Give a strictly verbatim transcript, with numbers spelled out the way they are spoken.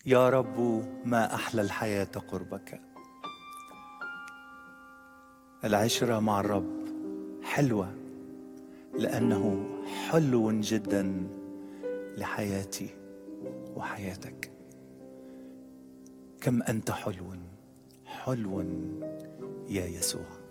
يا رب ما أحلى الحياة قربك. العشرة مع الرب حلوة لأنه حلو جدا لحياتي وحياتك. كم أنت حلو، حلو يا يسوع.